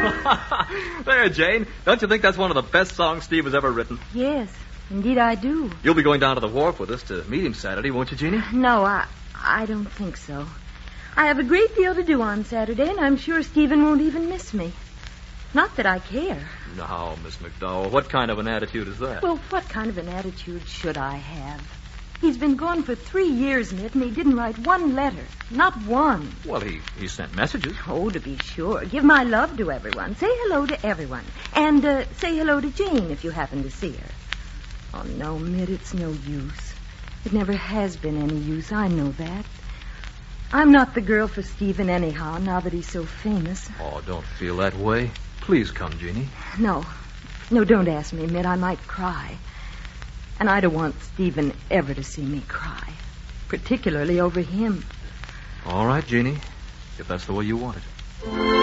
There, Jane. Don't you think that's one of the best songs Steve has ever written? Yes, indeed I do. You'll be going down to the wharf with us to meet him Saturday, won't you, Jeannie? No, I don't think so. I have a great deal to do on Saturday, and I'm sure Stephen won't even miss me. Not that I care. Now, Miss McDowell, what kind of an attitude is that? Well, what kind of an attitude should I have? He's been gone for 3 years, Mitt, and he didn't write one letter. Not one. Well, he sent messages. Oh, to be sure. Give my love to everyone. Say hello to everyone. And say hello to Jane if you happen to see her. Oh, no, Mitt, it's no use. It never has been any use. I know that. I'm not the girl for Stephen anyhow, now that he's so famous. Oh, don't feel that way. Please come, Jeannie. No, don't ask me, Mitt. I might cry. And I don't want Stephen ever to see me cry. Particularly over him. All right, Jeannie. If that's the way you want it.